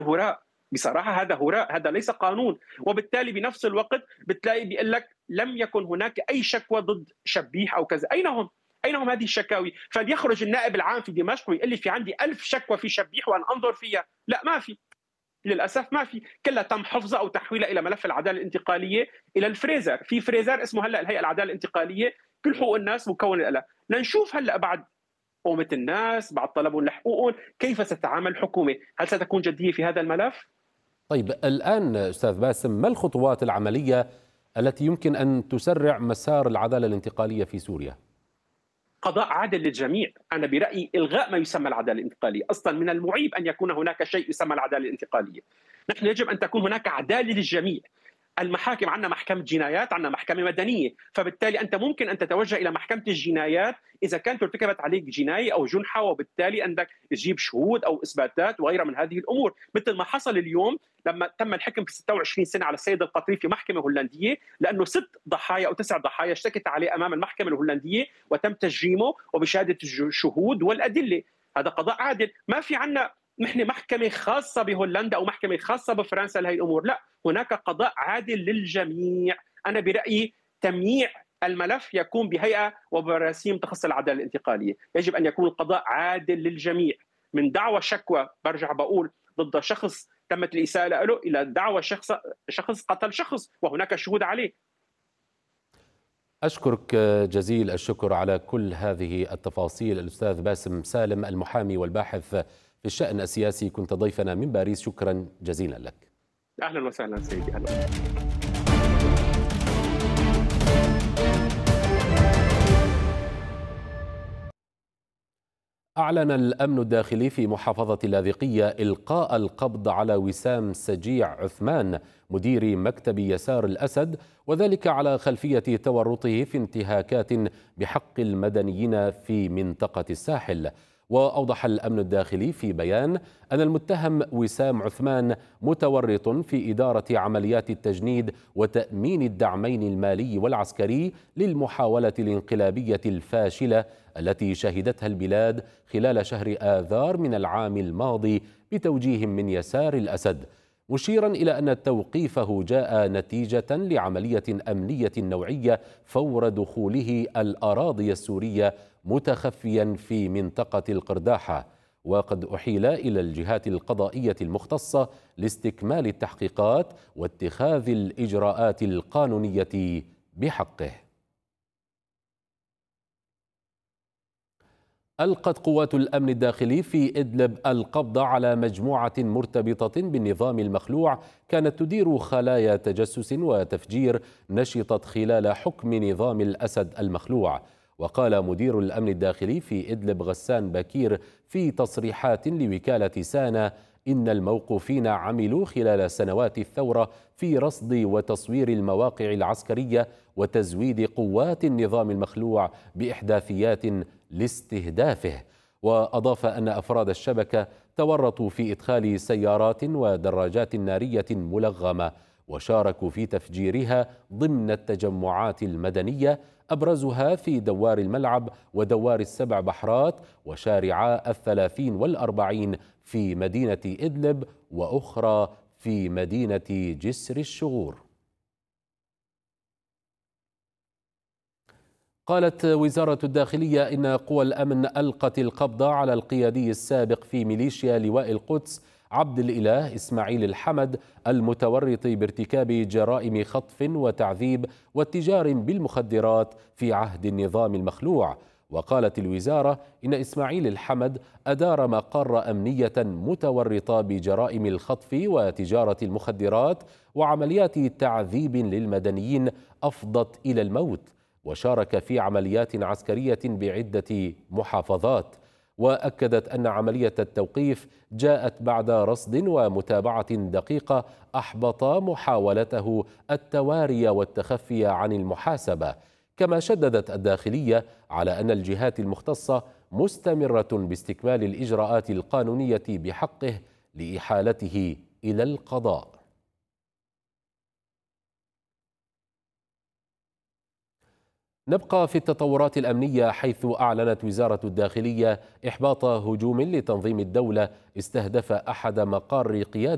هراء. بصراحه هذا هراء، هذا ليس قانون. وبالتالي بنفس الوقت بتلاقي بيقول لك لم يكن هناك اي شكوى ضد شبيح او كذا. اين هم؟ اين هم هذه الشكاوي؟ فليخرج النائب العام في دمشق ويقول لي في عندي 1000 شكوى في شبيح وان انظر فيها. لا، ما في. للاسف ما في، كلها تم حفظها او تحويلها الى ملف العداله الانتقاليه الى الفريزر. في فريزر اسمه هلا الهيئه العداله الانتقاليه، كل حقوق الناس مكونه لها. لنشوف هلا بعد قومه الناس، بعد طلبهم لحقوقهم، كيف ستتعامل الحكومه؟ هل ستكون جديه في هذا الملف؟ طيب الآن أستاذ باسم، ما الخطوات العملية التي يمكن أن تسرع مسار العدالة الانتقالية في سوريا؟ قضاء عادل للجميع. أنا برأيي إلغاء ما يسمى العدالة الانتقالية. أصلا من المعيب أن يكون هناك شيء يسمى العدالة الانتقالية. نحن يجب أن تكون هناك عدالة للجميع. المحاكم، عندنا محكمة جنايات، عندنا محكمة مدنية، فبالتالي أنت ممكن أن تتوجه إلى محكمة الجنايات إذا كانت ارتكبت عليك جناية أو جنحة، وبالتالي أنك تجيب شهود أو إثباتات وغيرها من هذه الأمور، مثل ما حصل اليوم لما تم الحكم في 26 سنة على السيد القطري في محكمة هولندية، لأنه 6 ضحايا أو 9 ضحايا اشتكت عليه أمام المحكمة الهولندية وتم تجريمه وبشهادة الشهود والأدلة. هذا قضاء عادل. ما في عنا نحن محكمة خاصة بهولندا أو محكمة خاصة بفرنسا لهي الأمور، لا، هناك قضاء عادل للجميع. أنا برأيي تمييع الملف يكون بهيئة وبرسيم تخص العدالة الانتقالية. يجب أن يكون القضاء عادل للجميع، من دعوى شكوى برجع بقول ضد شخص تمت الإساءة له إلى دعوى شخص قتل شخص وهناك شهود عليه. أشكرك جزيل الشكر على كل هذه التفاصيل الأستاذ باسم سالم، المحامي والباحث في الشأن السياسي، كنت ضيفنا من باريس، شكرا جزيلا لك. أهلا وسهلا سيدي، أهلا. أعلن الأمن الداخلي في محافظة اللاذقية إلقاء القبض على وسام سجيع عثمان مدير مكتب يسار الأسد، وذلك على خلفية تورطه في انتهاكات بحق المدنيين في منطقة الساحل. وأوضح الأمن الداخلي في بيان أن المتهم وسام عثمان متورط في إدارة عمليات التجنيد وتأمين الدعمين المالي والعسكري للمحاولة الانقلابية الفاشلة التي شهدتها البلاد خلال شهر آذار من العام الماضي بتوجيه من يسار الأسد، مشيرا إلى أن توقيفه جاء نتيجة لعملية أمنية نوعية فور دخوله الأراضي السورية متخفيا في منطقة القرداحة، وقد أحيل إلى الجهات القضائية المختصة لاستكمال التحقيقات واتخاذ الإجراءات القانونية بحقه. ألقت قوات الأمن الداخلي في إدلب القبض على مجموعة مرتبطة بالنظام المخلوع كانت تدير خلايا تجسس وتفجير نشطت خلال حكم نظام الأسد المخلوع. وقال مدير الأمن الداخلي في إدلب غسان بكير في تصريحات لوكالة سانا إن الموقوفين عملوا خلال سنوات الثورة في رصد وتصوير المواقع العسكرية وتزويد قوات النظام المخلوع بإحداثيات لاستهدافه. وأضاف أن أفراد الشبكة تورطوا في إدخال سيارات ودراجات نارية ملغمة وشاركوا في تفجيرها ضمن التجمعات المدنية، أبرزها في دوار الملعب ودوار السبع بحرات وشارعا 30 و40 في مدينة إدلب، وأخرى في مدينة جسر الشغور. قالت وزارة الداخلية إن قوى الأمن ألقت القبض على القيادي السابق في ميليشيا لواء القدس عبد الإله إسماعيل الحمد المتورط بارتكاب جرائم خطف وتعذيب واتجار بالمخدرات في عهد النظام المخلوع. وقالت الوزارة إن إسماعيل الحمد أدار مقر أمنية متورطة بجرائم الخطف وتجارة المخدرات وعمليات تعذيب للمدنيين أفضت إلى الموت، وشارك في عمليات عسكرية بعدة محافظات. وأكدت أن عملية التوقيف جاءت بعد رصد ومتابعة دقيقة أحبط محاولته التواري والتخفي عن المحاسبة. كما شددت الداخلية على أن الجهات المختصة مستمرة باستكمال الإجراءات القانونية بحقه لإحالته إلى القضاء. نبقى في التطورات الأمنية، حيث أعلنت وزارة الداخلية إحباط هجوم لتنظيم الدولة استهدف أحد مقار قيادة